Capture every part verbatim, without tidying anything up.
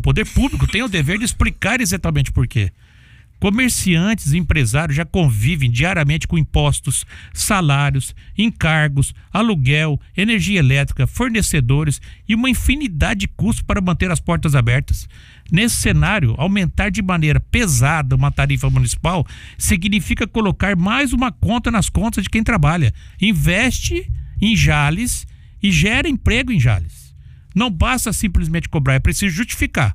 poder público tem o dever de explicar exatamente por quê. Comerciantes e empresários já convivem diariamente com impostos, salários, encargos, aluguel, energia elétrica, fornecedores e uma infinidade de custos para manter as portas abertas. Nesse cenário, aumentar de maneira pesada uma tarifa municipal significa colocar mais uma conta nas contas de quem trabalha, investe em Jales e gera emprego em Jales. Não basta simplesmente cobrar, é preciso justificar.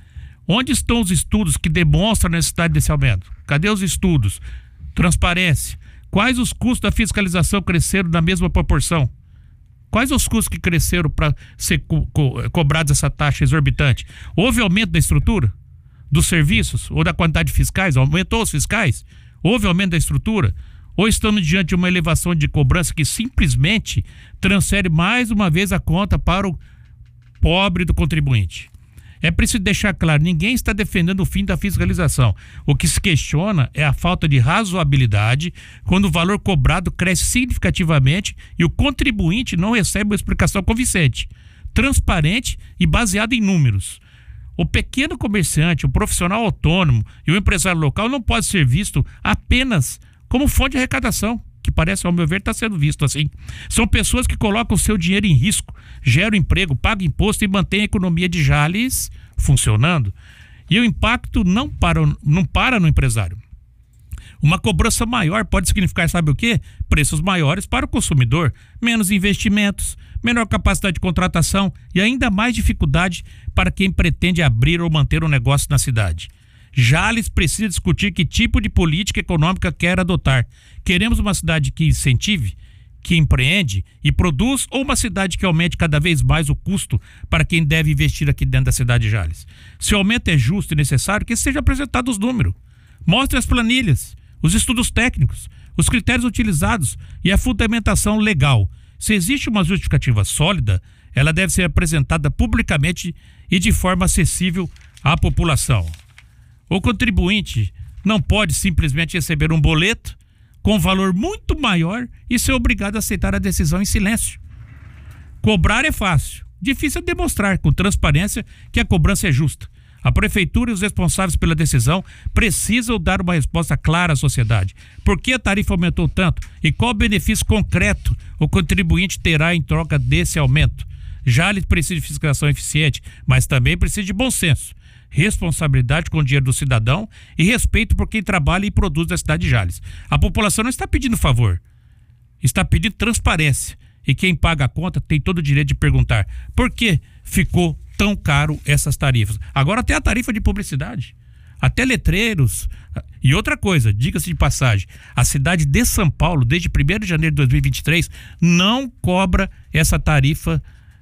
Onde estão os estudos que demonstram a necessidade desse aumento? Cadê os estudos? Transparência. Quais os custos da fiscalização cresceram na mesma proporção? Quais os custos que cresceram para ser co co cobrados essa taxa exorbitante? Houve aumento da estrutura? Dos serviços? Ou da quantidade de fiscais? Aumentou os fiscais? Houve aumento da estrutura? Ou estamos diante de uma elevação de cobrança que simplesmente transfere mais uma vez a conta para o pobre do contribuinte? É preciso deixar claro, ninguém está defendendo o fim da fiscalização. O que se questiona é a falta de razoabilidade quando o valor cobrado cresce significativamente e o contribuinte não recebe uma explicação convincente, transparente e baseada em números. O pequeno comerciante, o profissional autônomo e o empresário local não pode ser visto apenas como fonte de arrecadação, que parece, ao meu ver, está sendo visto assim. São pessoas que colocam o seu dinheiro em risco, geram emprego, pagam imposto e mantêm a economia de Jales funcionando. E o impacto não para, não para no empresário. Uma cobrança maior pode significar, sabe o quê? Preços maiores para o consumidor, menos investimentos, menor capacidade de contratação e ainda mais dificuldade para quem pretende abrir ou manter um negócio na cidade. Jales precisa discutir que tipo de política econômica quer adotar. Queremos uma cidade que incentive, que empreende e produz, ou uma cidade que aumente cada vez mais o custo para quem deve investir aqui dentro da cidade de Jales? Se o aumento é justo e necessário, que sejam apresentados os números. Mostre as planilhas, os estudos técnicos, os critérios utilizados e a fundamentação legal. Se existe uma justificativa sólida, ela deve ser apresentada publicamente e de forma acessível à população. O contribuinte não pode simplesmente receber um boleto com valor muito maior e ser obrigado a aceitar a decisão em silêncio. Cobrar é fácil, difícil é demonstrar com transparência que a cobrança é justa. A prefeitura e os responsáveis pela decisão precisam dar uma resposta clara à sociedade. Por que a tarifa aumentou tanto e qual benefício concreto o contribuinte terá em troca desse aumento? Jales precisa de fiscalização eficiente, mas também precisa de bom senso, responsabilidade com o dinheiro do cidadão e respeito por quem trabalha e produz na cidade de Jales. A população não está pedindo favor, está pedindo transparência. E quem paga a conta tem todo o direito de perguntar por que ficou tão caro essas tarifas. Agora até a tarifa de publicidade, até letreiros. E outra coisa, diga-se de passagem, a cidade de São Paulo, desde primeiro de janeiro de dois mil e vinte e três, não cobra essa tarifa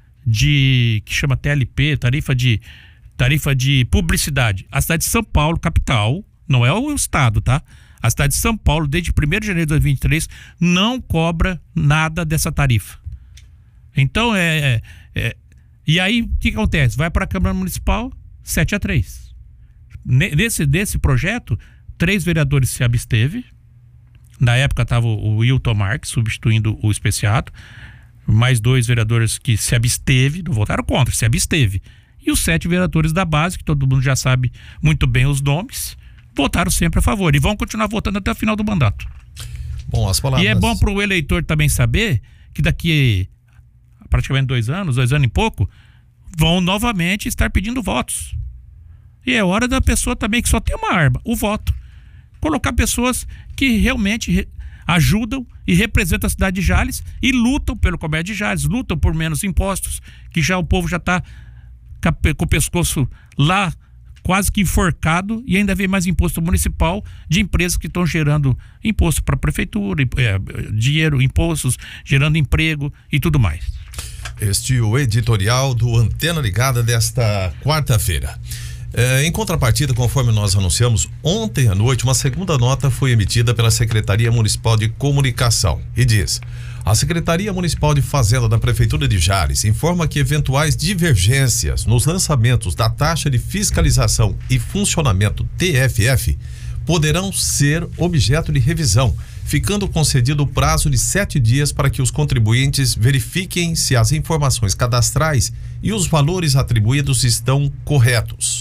de, que chama T L P, tarifa de tarifa de publicidade. A cidade de São Paulo, capital, não é o estado, tá? A cidade de São Paulo, desde primeiro de janeiro de dois mil e vinte e três, não cobra nada dessa tarifa. Então, é... é, é e aí, o que acontece? Vai para a Câmara Municipal, sete a três. Nesse, desse projeto, três vereadores se absteve. Na época estava o Wilton Marques substituindo o Especiato. Mais dois vereadores que se absteve, não votaram contra, se absteve. E os sete vereadores da base, que todo mundo já sabe muito bem os nomes, votaram sempre a favor e vão continuar votando até o final do mandato. Bom, as palavras... E é bom para o eleitor também saber que daqui praticamente dois anos, dois anos e pouco, vão novamente estar pedindo votos. E é hora da pessoa também que só tem uma arma, o voto. Colocar pessoas que realmente re- ajudam e representam a cidade de Jales e lutam pelo comércio de Jales, lutam por menos impostos, que já o povo já está com o pescoço lá quase que enforcado e ainda vem mais imposto municipal de empresas que estão gerando imposto para a prefeitura, é, dinheiro, impostos, gerando emprego e tudo mais. Este é o editorial do Antena Ligada desta quarta-feira. É, em contrapartida, conforme nós anunciamos, ontem à noite uma segunda nota foi emitida pela Secretaria Municipal de Comunicação e diz: a Secretaria Municipal de Fazenda da Prefeitura de Jales informa que eventuais divergências nos lançamentos da taxa de fiscalização e funcionamento T F F poderão ser objeto de revisão, ficando concedido o prazo de sete dias para que os contribuintes verifiquem se as informações cadastrais e os valores atribuídos estão corretos.